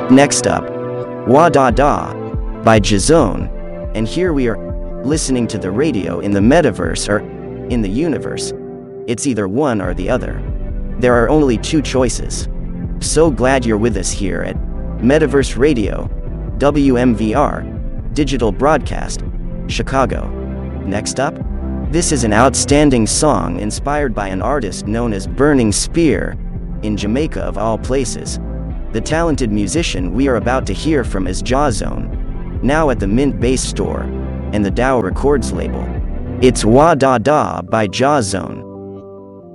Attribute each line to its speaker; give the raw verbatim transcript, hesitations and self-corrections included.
Speaker 1: Next up, Wa Da Da by Jazone, and here we are listening to the radio in the metaverse or in the universe. It's either one or the other. There are only two choices. So glad you're with us here at Metaverse Radio, W M V R, Digital Broadcast, Chicago. Next up, this is an outstanding song inspired by an artist known as Burning Spear, in Jamaica of all places. The talented musician we are about to hear from is Jazone, now at the Mint Bass Store and the D A O Records label. It's Wa Da Da by Jazone.